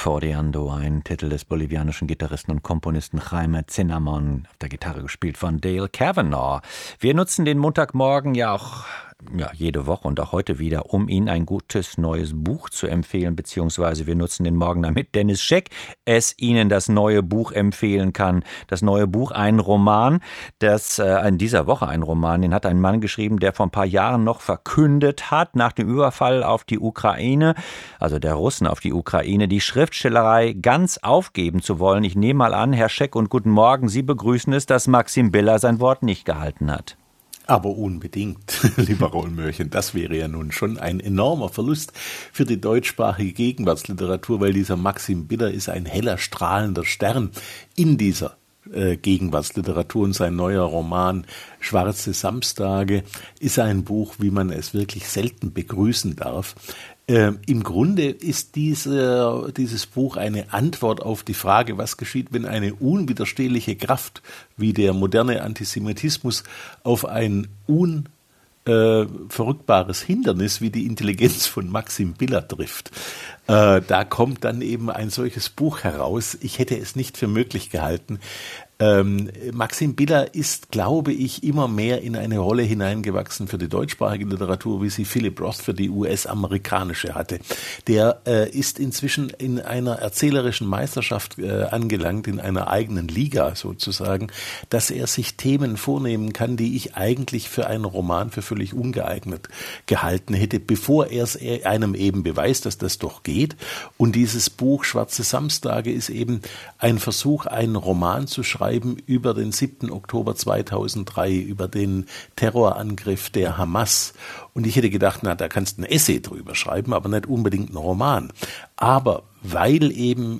Foreando, ein Titel des bolivianischen Gitarristen und Komponisten Jaime Cinnamon, auf der Gitarre gespielt von Dale Cavanaugh. Wir nutzen den Montagmorgen ja auch jede Woche und auch heute wieder, um Ihnen ein gutes neues Buch zu empfehlen, beziehungsweise wir nutzen den Morgen, damit Dennis Scheck es Ihnen das neue Buch empfehlen kann. Das neue Buch, ein Roman, das in dieser Woche ein Roman, den hat ein Mann geschrieben, der vor ein paar Jahren noch verkündet hat, nach dem Überfall auf die Ukraine, also der Russen auf die Ukraine, die Schriftstellerei ganz aufgeben zu wollen. Ich nehme mal an, Herr Scheck, und guten Morgen, Sie begrüßen es, dass Maxim Biller sein Wort nicht gehalten hat. Aber unbedingt, lieber Rollmörchen, das wäre ja nun schon ein enormer Verlust für die deutschsprachige Gegenwartsliteratur, weil dieser Maxim Biller ist ein heller, strahlender Stern in dieser Gegenwartsliteratur, und sein neuer Roman Schwarze Samstage ist ein Buch, wie man es wirklich selten begrüßen darf. Im Grunde ist dieses Buch eine Antwort auf die Frage, was geschieht, wenn eine unwiderstehliche Kraft wie der moderne Antisemitismus auf ein unverrückbares Hindernis wie die Intelligenz von Maxim Biller trifft. Da kommt dann eben ein solches Buch heraus. Ich hätte es nicht für möglich gehalten. Maxim Biller ist, glaube ich, immer mehr in eine Rolle hineingewachsen für die deutschsprachige Literatur, wie sie Philip Roth für die US-amerikanische hatte. Der ist inzwischen in einer erzählerischen Meisterschaft angelangt, in einer eigenen Liga sozusagen, dass er sich Themen vornehmen kann, die ich eigentlich für einen Roman für völlig ungeeignet gehalten hätte, bevor er es einem eben beweist, dass das doch geht. Und dieses Buch Schwarze Samstage ist eben ein Versuch, einen Roman zu schreiben über den 7. Oktober 2003, über den Terrorangriff der Hamas. Und ich hätte gedacht, da kannst du ein Essay drüber schreiben, aber nicht unbedingt einen Roman. Aber weil eben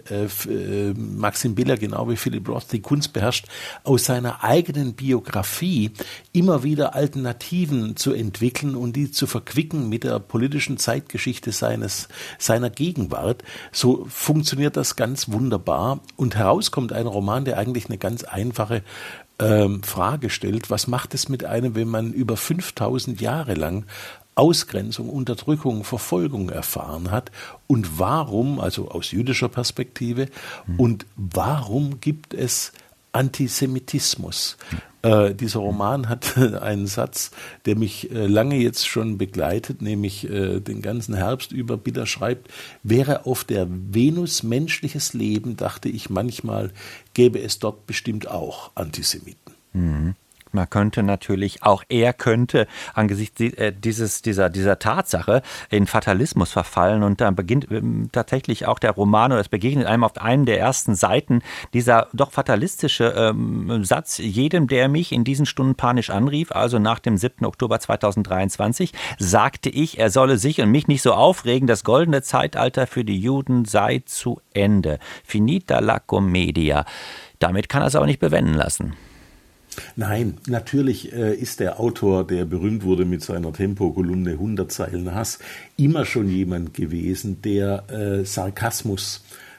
Maxim Biller, genau wie Philip Roth, die Kunst beherrscht, aus seiner eigenen Biografie immer wieder Alternativen zu entwickeln und die zu verquicken mit der politischen Zeitgeschichte seiner Gegenwart, so funktioniert das ganz wunderbar. Und herauskommt ein Roman, der eigentlich eine ganz einfache Frage stellt: Was macht es mit einem, wenn man über 5000 Jahre lang Ausgrenzung, Unterdrückung, Verfolgung erfahren hat, und warum, also aus jüdischer Perspektive, und warum gibt es Antisemitismus? Dieser Roman hat einen Satz, der mich lange jetzt schon begleitet, nämlich den ganzen Herbst über. Biller schreibt: Wäre auf der Venus menschliches Leben, dachte ich manchmal, gäbe es dort bestimmt auch Antisemiten. Mhm. Man könnte natürlich, auch er könnte angesichts dieser Tatsache in Fatalismus verfallen, und dann beginnt tatsächlich auch der Roman, oder es begegnet einem auf einen der ersten Seiten dieser doch fatalistische Satz: Jedem, der mich in diesen Stunden panisch anrief, also nach dem 7. Oktober 2023, sagte ich, er solle sich und mich nicht so aufregen, das goldene Zeitalter für die Juden sei zu Ende. Finita la commedia. Damit kann er es aber nicht bewenden lassen. Nein, natürlich ist der Autor, der berühmt wurde mit seiner Tempo-Kolumne 100 Zeilen Hass, immer schon jemand gewesen, der Sarkasmus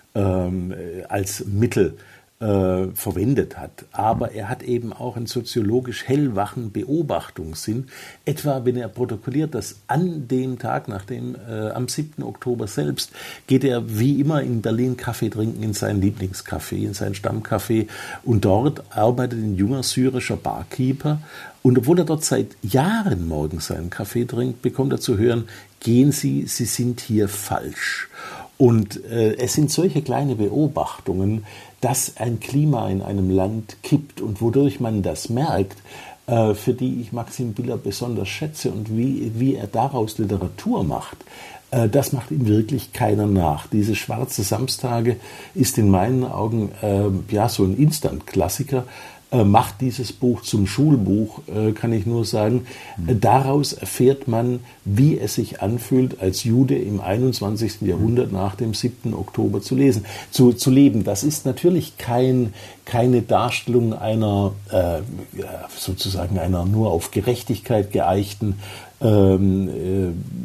als Mittel verwendet hat. Aber er hat eben auch einen soziologisch hellwachen Beobachtungssinn, etwa wenn er protokolliert, dass an dem Tag, am 7. Oktober selbst, geht er wie immer in Berlin Kaffee trinken, in sein Lieblingscafé, in sein Stammcafé, und dort arbeitet ein junger syrischer Barkeeper, und obwohl er dort seit Jahren morgens seinen Kaffee trinkt, bekommt er zu hören: Gehen Sie, Sie sind hier falsch. Und es sind solche kleine Beobachtungen, dass ein Klima in einem Land kippt und wodurch man das merkt, für die ich Maxim Biller besonders schätze, und wie er daraus Literatur macht. Das macht ihm wirklich keiner nach. Diese Schwarze Samstage ist in meinen Augen so ein Instant-Klassiker. Macht dieses Buch zum Schulbuch, kann ich nur sagen. Daraus erfährt man, wie es sich anfühlt, als Jude im 21. Jahrhundert nach dem 7. Oktober zu leben. Das ist natürlich keine Darstellung einer sozusagen einer nur auf Gerechtigkeit geeichten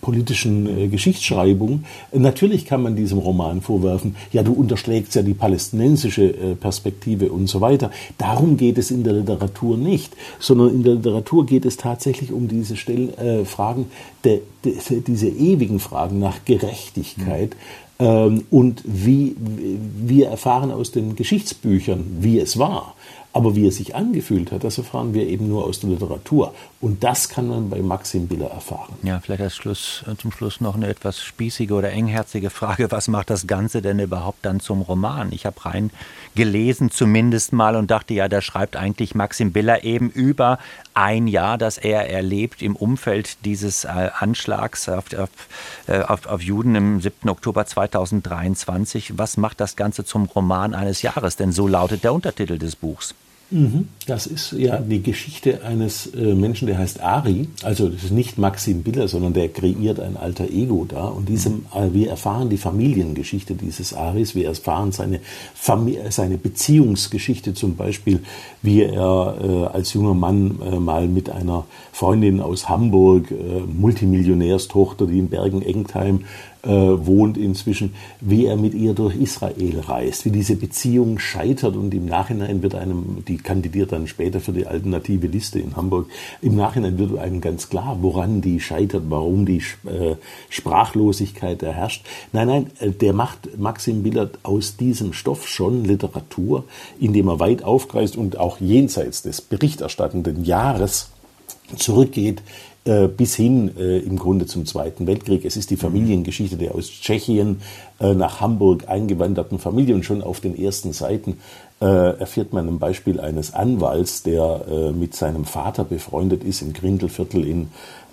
politischen Geschichtsschreibung. Natürlich kann man diesem Roman vorwerfen, ja, du unterschlägst ja die palästinensische Perspektive und so weiter. Darum geht es in der Literatur nicht, sondern in der Literatur geht es tatsächlich um diese Fragen, diese ewigen Fragen nach Gerechtigkeit. Und wir erfahren aus den Geschichtsbüchern, wie es war. Aber wie er sich angefühlt hat, das erfahren wir eben nur aus der Literatur. Und das kann man bei Maxim Biller erfahren. Ja, vielleicht zum Schluss noch eine etwas spießige oder engherzige Frage. Was macht das Ganze denn überhaupt dann zum Roman? Ich habe rein gelesen zumindest mal und dachte, ja, da schreibt eigentlich Maxim Biller eben über ein Jahr, das er erlebt im Umfeld dieses Anschlags auf Juden im 7. Oktober 2023. Was macht das Ganze zum Roman eines Jahres? Denn so lautet der Untertitel des Buchs. Das ist ja die Geschichte eines Menschen, der heißt Ari. Also das ist nicht Maxim Biller, sondern der kreiert ein alter Ego da. Und wir erfahren die Familiengeschichte dieses Aris. Wir erfahren seine Beziehungsgeschichte, zum Beispiel, wie er als junger Mann mal mit einer Freundin aus Hamburg, Multimillionärstochter, die in Bergen-Engstheim wohnt inzwischen, wie er mit ihr durch Israel reist, wie diese Beziehung scheitert und im Nachhinein die kandidiert dann später für die alternative Liste in Hamburg, im Nachhinein wird einem ganz klar, woran die scheitert, warum die Sprachlosigkeit erherrscht. Nein, der macht Maxim Biller aus diesem Stoff schon Literatur, indem er weit aufkreist und auch jenseits des berichterstattenden Jahres zurückgeht, bis hin im Grunde zum Zweiten Weltkrieg. Es ist die Familiengeschichte der aus Tschechien nach Hamburg eingewanderten Familie. Und schon auf den ersten Seiten erfährt man ein Beispiel eines Anwalts, der mit seinem Vater befreundet ist im Grindelviertel in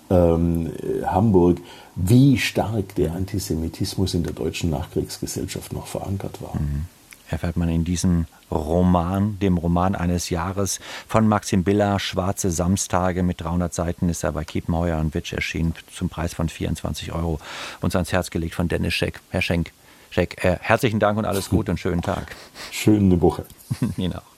Hamburg, wie stark der Antisemitismus in der deutschen Nachkriegsgesellschaft noch verankert war. Erfährt man in diesem Roman, dem Roman eines Jahres von Maxim Biller, Schwarze Samstage, mit 300 Seiten, ist er bei Kiepenheuer und Witsch erschienen, zum Preis von 24 €, uns ans Herz gelegt von Dennis Scheck. Herr Scheck, herzlichen Dank und alles Gute und schönen Tag. Schöne Woche. Ihnen auch.